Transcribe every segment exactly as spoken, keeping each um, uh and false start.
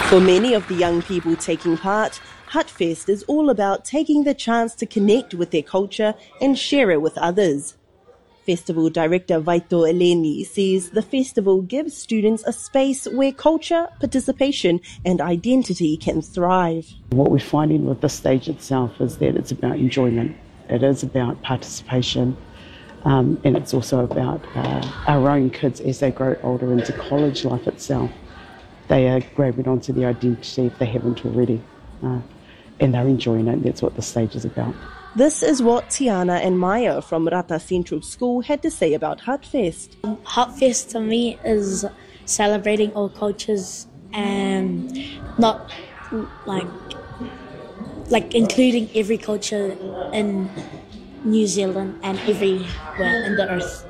For many of the young people taking part, Hutfest is all about taking the chance to connect with their culture and share it with others. Festival Director Vaito Eleni says the festival gives students a space where culture, participation and identity can thrive. What we're finding with the stage itself is that it's about enjoyment, it is about participation, um, and it's also about uh, our own kids as they grow older into college life itself. They are grabbing onto their identity if they haven't already, uh, and they're enjoying it. That's what the stage is about. This is what Tiana and Maya from Rata Central School had to say about Hutfest. Hutfest to me is celebrating all cultures and not like like including every culture in New Zealand and everywhere in the earth.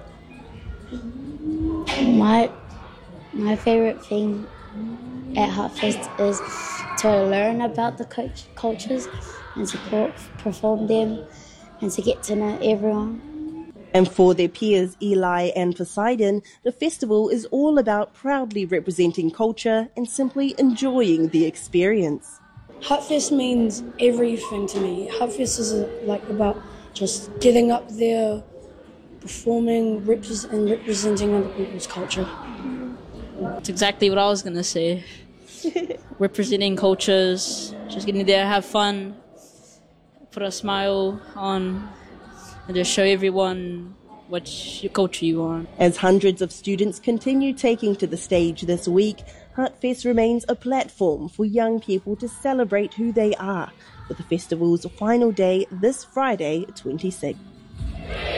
My my favorite thing at Hutfest is to learn about the cultures and to perform them and to get to know everyone. And for their peers Eli and Poseidon, the festival is all about proudly representing culture and simply enjoying the experience. Hutfest means everything to me. Hutfest is like about just getting up there, performing repre- and representing other people's culture. That's exactly what I was going to say. Representing cultures, just getting there, have fun, put a smile on, and just show everyone what your culture you are. As hundreds of students continue taking to the stage this week, Hutfest remains a platform for young people to celebrate who they are, with the festival's final day this Friday, twenty-sixth.